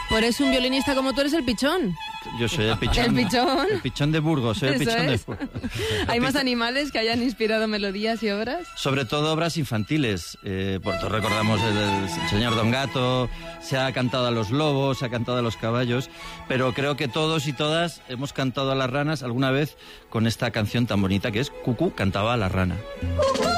Por eso un violinista como tú eres el pichón. Yo soy el pichón. El pichón. El pichón de Burgos, soy el Eso pichón es. de Burgos. ¿Hay más animales que hayan inspirado melodías y obras? Sobre todo obras infantiles. Por todo recordamos el Señor Don Gato, se ha cantado a los lobos, se ha cantado a los caballos, pero creo que todos y todas hemos cantado a las ranas alguna vez con esta canción tan bonita que es Cucú cantaba a la rana.